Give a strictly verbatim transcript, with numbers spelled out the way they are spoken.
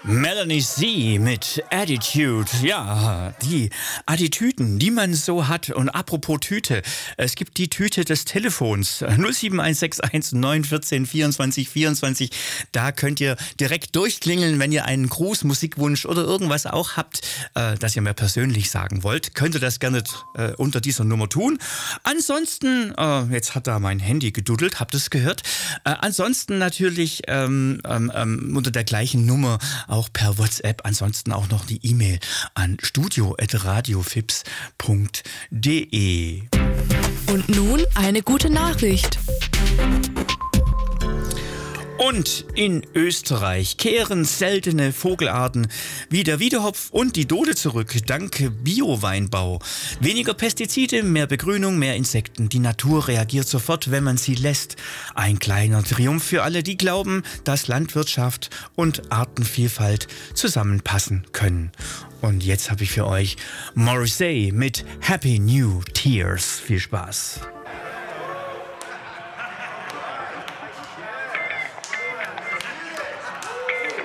Melanie C. mit Attitude. Ja, die Attitüden, die man so hat. Und apropos Tüte, es gibt die Tüte des Telefons. null sieben eins sechs eins neun eins vier vierundzwanzig vierundzwanzig. Da könnt ihr direkt durchklingeln, wenn ihr einen Gruß, Musikwunsch oder irgendwas auch habt, äh, das ihr mir persönlich sagen wollt. Könnt ihr das gerne äh, unter dieser Nummer tun. Ansonsten, äh, jetzt hat da mein Handy geduddelt, habt ihr es gehört? Äh, ansonsten natürlich ähm, ähm, unter der gleichen Nummer auch per WhatsApp, ansonsten auch noch die E-Mail an studio at radiofips punkt de. Und nun eine gute Nachricht. Und in Österreich kehren seltene Vogelarten wie der Wiedehopf und die Dode zurück, dank Bio-Weinbau. Weniger Pestizide, mehr Begrünung, mehr Insekten. Die Natur reagiert sofort, wenn man sie lässt. Ein kleiner Triumph für alle, die glauben, dass Landwirtschaft und Artenvielfalt zusammenpassen können. Und jetzt habe ich für euch Morrissey mit Happy New Tears. Viel Spaß.